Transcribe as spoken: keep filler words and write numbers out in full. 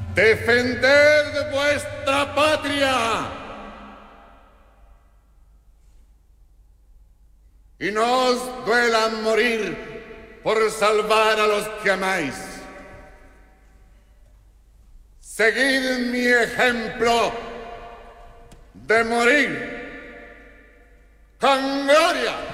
defended vuestra patria y no os duela morir por salvar a los que amáis. Seguid mi ejemplo de morir con gloria.